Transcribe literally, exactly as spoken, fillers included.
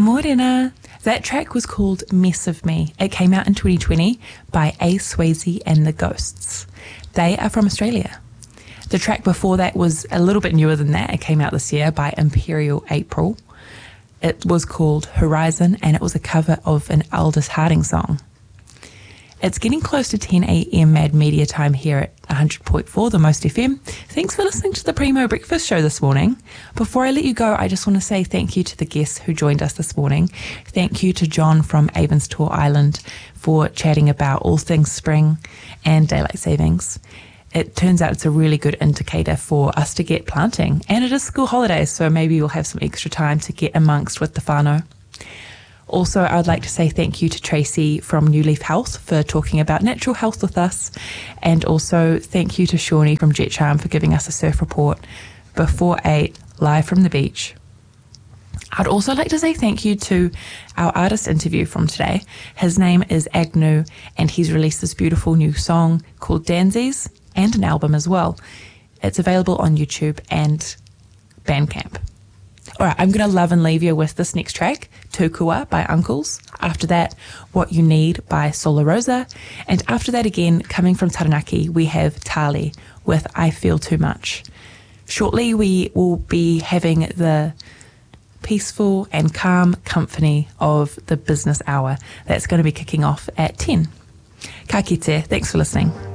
Morena. That track was called Mess of Me. It came out in twenty twenty by A. Swayze and the Ghosts. They are from Australia. The track before that was a little bit newer than that. It came out this year by Imperial April. It was called Horizon, and it was a cover of an Aldous Harding song. It's getting close to ten a.m. Mad Media time here at one hundred point four, The Most F M. Thanks for listening to the Primo Breakfast Show this morning. Before I let you go, I just want to say thank you to the guests who joined us this morning. Thank you to John from Avonstour Island for chatting about all things spring and daylight savings. It turns out it's a really good indicator for us to get planting. And it is school holidays, so maybe you'll have some extra time to get amongst with the whānau. Also, I would like to say thank you to Tracy from New Leaf Health for talking about natural health with us. And also thank you to Shawnee from Jet Charm for giving us a surf report before eight, live from the beach. I'd also like to say thank you to our artist interview from today. His name is Agnew, and he's released this beautiful new song called Danzies, and an album as well. It's available on YouTube and Bandcamp. All right, I'm going to love and leave you with this next track, Tukua by Uncles. After that, What You Need by Solar Rosa. And after that again, coming from Taranaki, we have Tali with I Feel Too Much. Shortly, we will be having the peaceful and calm company of the business hour. That's going to be kicking off at ten. Ka kite, thanks for listening.